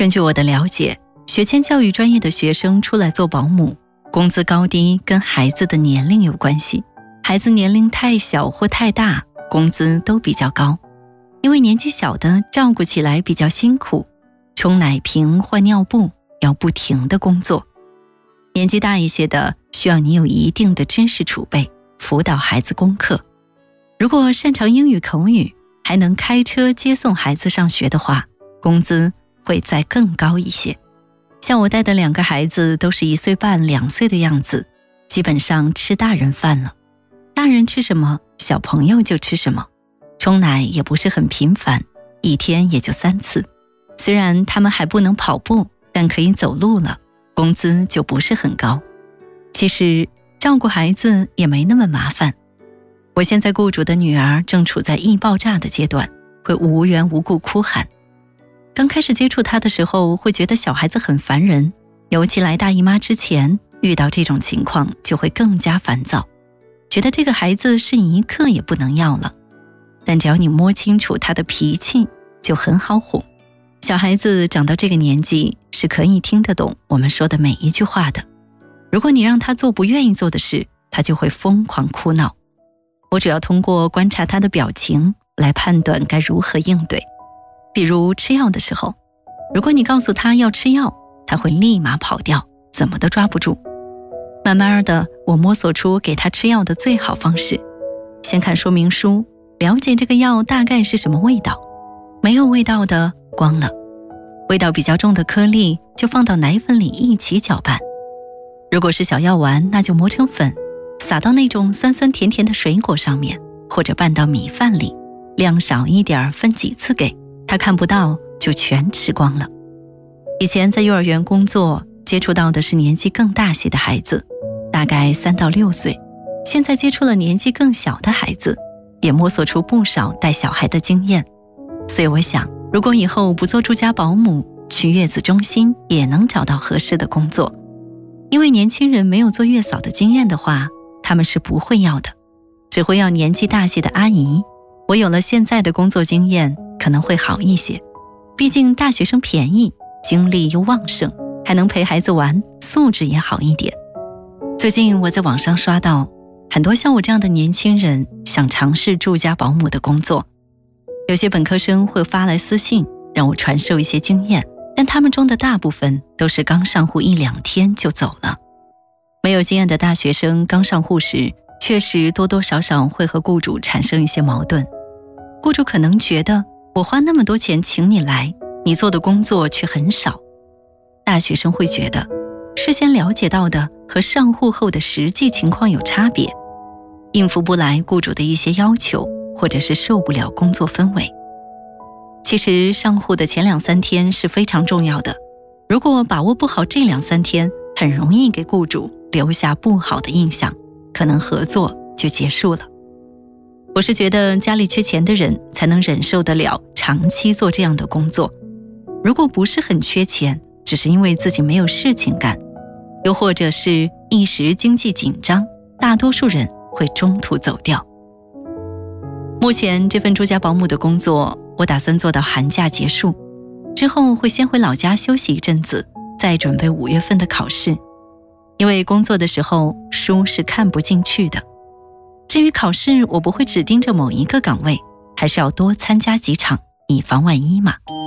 根据我的了解，学前教育专业的学生出来做保姆，工资高低跟孩子的年龄有关系。孩子年龄太小或太大，工资都比较高。因为年纪小的照顾起来比较辛苦，冲奶瓶、换尿布要不停地工作。年纪大一些的需要你有一定的知识储备，辅导孩子功课。如果擅长英语口语，还能开车接送孩子上学的话，工资会再更高一些。像我带的2个孩子都是1岁半、2岁的样子，基本上吃大人饭了。大人吃什么，小朋友就吃什么。冲奶也不是很频繁，1天也就3次。虽然他们还不能跑步，但可以走路了，工资就不是很高。其实照顾孩子也没那么麻烦。我现在雇主的女儿正处在易爆炸的阶段，会无缘无故哭喊。刚开始接触她的时候，会觉得小孩子很烦人，尤其来大姨妈之前，遇到这种情况就会更加烦躁，觉得这个孩子是一刻也不能要了。但只要你摸清楚他的脾气，就很好哄。小孩子长到这个年纪，是可以听得懂我们说的每一句话的。如果你让他做不愿意做的事，他就会疯狂哭闹。我主要通过观察他的表情来判断该如何应对。比如吃药的时候，如果你告诉他要吃药，他会立马跑掉，怎么都抓不住。慢慢的，我摸索出给他吃药的最好方式。先看说明书，了解这个药大概是什么味道，没有味道的光了，味道比较重的颗粒就放到奶粉里一起搅拌。如果是小药丸，那就磨成粉，撒到那种酸酸甜甜的水果上面，或者拌到米饭里，量少一点，分几次给，他看不到就全吃光了。以前在幼儿园工作，接触到的是年纪更大些的孩子，大概3到6岁，现在接触了年纪更小的孩子，也摸索出不少带小孩的经验。所以我想，如果以后不做住家保姆，去月子中心也能找到合适的工作。因为年轻人没有做月嫂的经验的话，他们是不会要的，只会要年纪大些的阿姨。我有了现在的工作经验，可能会好一些。毕竟大学生便宜，精力又旺盛，还能陪孩子玩，素质也好一点。最近我在网上刷到，很多像我这样的年轻人想尝试住家保姆的工作。有些本科生会发来私信，让我传授一些经验，但他们中的大部分都是刚上户1、2天就走了。没有经验的大学生刚上户时，确实多多少少会和雇主产生一些矛盾。雇主可能觉得，我花那么多钱请你来，你做的工作却很少。大学生会觉得，事先了解到的和上户后的实际情况有差别，应付不来雇主的一些要求，或者是受不了工作氛围。其实上户的前2、3天是非常重要的，如果把握不好这2、3天，很容易给雇主留下不好的印象，可能合作就结束了。我是觉得家里缺钱的人才能忍受得了长期做这样的工作。如果不是很缺钱，只是因为自己没有事情干，又或者是一时经济紧张，大多数人会中途走掉。目前这份住家保姆的工作，我打算做到寒假结束，之后会先回老家休息一阵子，再准备5月份的考试。因为工作的时候书是看不进去的。至于考试，我不会只盯着某一个岗位，还是要多参加几场，以防万一嘛。